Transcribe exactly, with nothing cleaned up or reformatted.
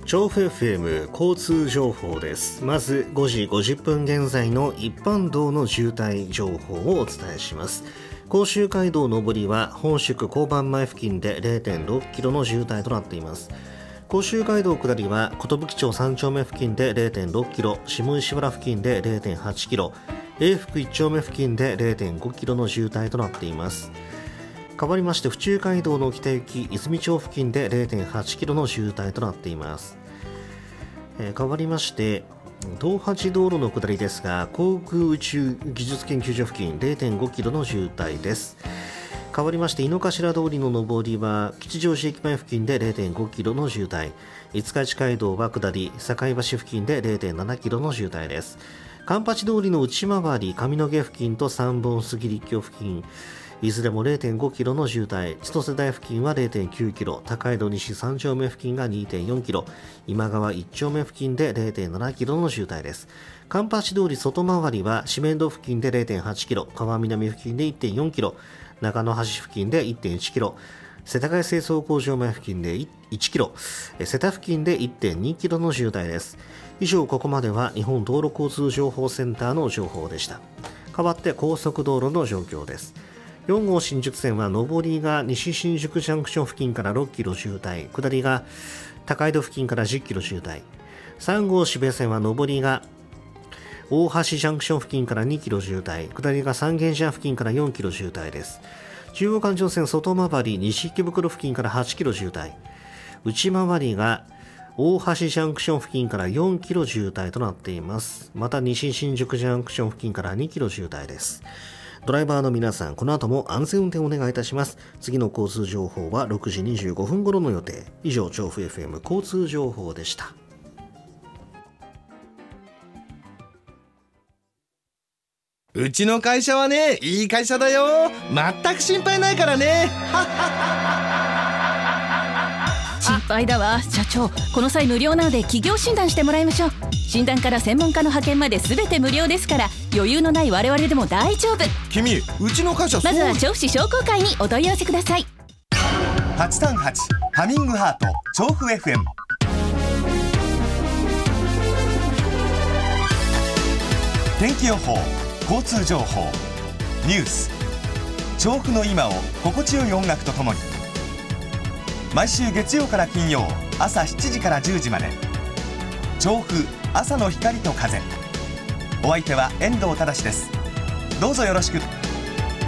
調布 エフエム 交通情報です。まずごじごじゅっぷん現在の一般道の渋滞情報をお伝えします。甲州街道上りは本宿交番前付近で れいてんろっキロの渋滞となっています。甲州街道下りは寿町さん丁目付近で れいてんろっキロ、下石原付近で れいてんはちキロ、永福いち丁目付近で れいてんごキロの渋滞となっています。変わりまして府中街道の北行き泉町付近で れいてんはちキロの渋滞となっています。えー、変わりまして東八道路の下りですが、航空宇宙技術研究所付近 れいてんごキロの渋滞です。変わりまして井の頭通りの上りは吉祥寺駅前付近で れいてんごキロの渋滞、五日市街道は下り堺橋付近で れいてんななキロの渋滞です。環八通りの内回り上野毛付近と三本杉立橋付近、いずれも れいてんごキロの渋滞、千歳台付近は れいてんきゅうキロ、高井戸西さん丁目付近が にてんよんキロ、今川いち丁目付近で れいてんななキロの渋滞です。環八通り外回りは四面堂付近で れいてんはちキロ、川南付近で いってんよんキロ、中野橋付近で いってんいちキロ、世田谷清掃工場前付近でいちキロ、瀬田付近で いってんにキロの渋滞です。以上、ここまでは日本道路交通情報センターの情報でした。代わって高速道路の状況です。よん号新宿線は上りが西新宿ジャンクション付近からろっキロ渋滞、下りが高井戸付近からじゅっキロ渋滞。さん号渋谷線は上りが大橋ジャンクション付近からにキロ渋滞、下りが三軒茶屋付近からよんキロ渋滞です。中央環状線外回り西池袋付近からはちキロ渋滞、内回りが大橋ジャンクション付近からよんキロ渋滞となっています。また西新宿ジャンクション付近からにキロ渋滞です。ドライバーの皆さん、この後も安全運転をお願いいたします。次の交通情報はろくじにじゅうごふん頃の予定。以上、調布 エフエム 交通情報でした。 うちの会社はね、いい会社だよ。全く心配ないからね。 心配だわ社長。この際無料なので企業診断してもらいましょう。診断から専門家の派遣まで全て無料ですから、余裕のない我々でも大丈夫。 君、うちの会社そう。 まずは調布市商工会にお問い合わせください。 はちさんはちハミングハート調布 エフエム。 天気予報、交通情報、ニュース、調布の今を心地よい音楽とともに、毎週月曜から金曜朝しちじからじゅうじまで、調布朝の光と風。お相手は遠藤忠です。どうぞよろしく。